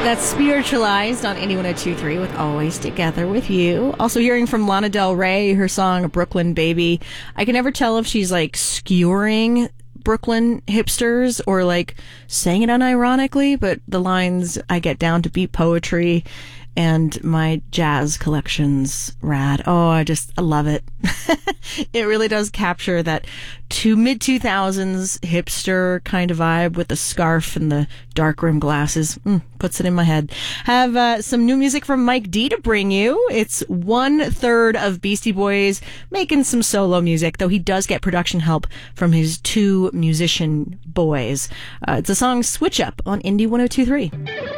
That's Spiritualized on Indie 102.3 with Always Together With You. Also hearing from Lana Del Rey, her song Brooklyn Baby. I can never tell if she's like skewering Brooklyn hipsters or like saying it unironically, but the lines I get down to beat poetry and my jazz collection's rad. Oh, I love it. It really does capture that mid-2000s hipster kind of vibe with the scarf and the dark rim glasses. Puts it in my head. Have some new music from Mike D to bring you. It's 1/3 of Beastie Boys making some solo music, though he does get production help from his two musician boys. It's a song Switch Up on Indie 102.3.